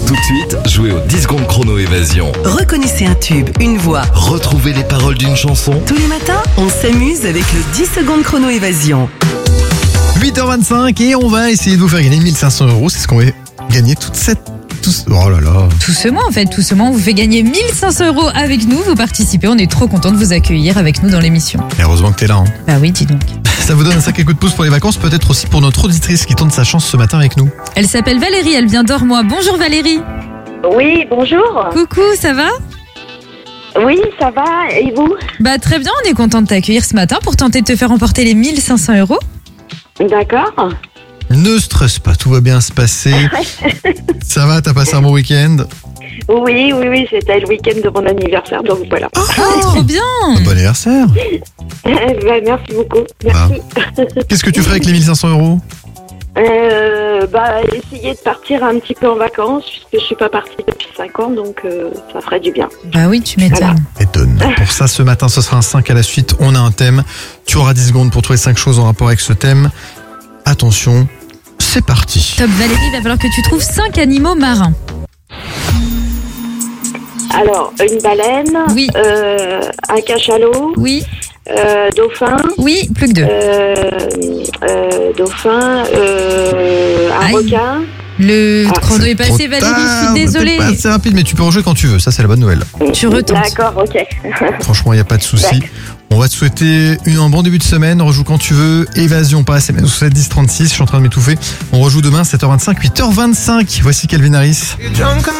Tout de suite, jouez aux 10 secondes chrono évasion. Reconnaissez un tube, une voix. Retrouvez les paroles d'une chanson. Tous les matins, on s'amuse avec le 10 secondes chrono évasion. 8h25 et on va essayer de vous faire gagner 1500 €. C'est ce qu'on va gagner Oh là là. Tout ce mois, on vous fait gagner 1500 € avec nous. Vous participez, on est trop content de vous accueillir avec nous dans l'émission. Et heureusement que t'es là. Bah oui, dis donc. Ça vous donne un sacré coup de pouce pour les vacances, peut-être aussi pour notre auditrice qui tente sa chance ce matin avec nous. Elle s'appelle Valérie, elle vient d'Ormois. Bonjour Valérie. Oui, bonjour. Coucou, ça va ? Oui, ça va. Et vous ? Bah très bien, on est content de t'accueillir ce matin pour tenter de te faire remporter les 1500 €. D'accord. Ne stresse pas, tout va bien se passer. Ça va, t'as passé un bon week-end ? Oui, c'était le week-end de mon anniversaire, donc voilà. Oh, trop bien. Bon anniversaire. Merci beaucoup. Merci. Qu'est-ce que tu ferais avec les 1500 €? Essayer de partir un petit peu en vacances, puisque je suis pas partie depuis 5 ans, donc ça ferait du bien. Bah oui, tu m'étonnes. Étonne. Pour ça, ce matin, ce sera un 5 à la suite. On a un thème. Tu auras 10 secondes pour trouver 5 choses en rapport avec ce thème. Attention, c'est parti. Top Valérie, il va falloir que tu trouves 5 animaux marins. Alors, une baleine, Oui. un cachalot, Oui, dauphin, oui, plus que 2. dauphin, un Aïe. requin. Le chrono est Trop passé Valérie, je tard, suis désolée. C'est pas assez rapide, mais tu peux rejouer quand tu veux. Ça, c'est la bonne nouvelle. Tu retentes. D'accord, ok. Franchement, il n'y a pas de souci. On va te souhaiter un bon début de semaine. Rejoue quand tu veux. Évasion, pas SMS au 7 10 36. Je suis en train de m'étouffer. On rejoue demain, 7h25, 8h25. Voici Calvin Harris.